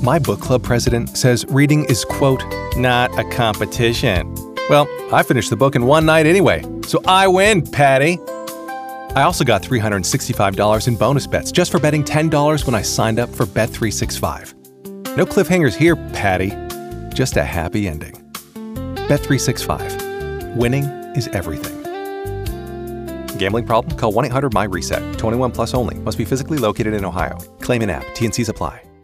My book club president says reading is, quote, not a competition. Well, I finished the book in one night anyway, so I win, Patty. I also got $365 in bonus bets just for betting $10 when I signed up for Bet365. No cliffhangers here, Patty. Just a happy ending. Bet365. Winning is everything. Gambling problem? Call 1-800-MY-RESET. 21 plus only. Must be physically located in Ohio. Claim in app. T&Cs apply.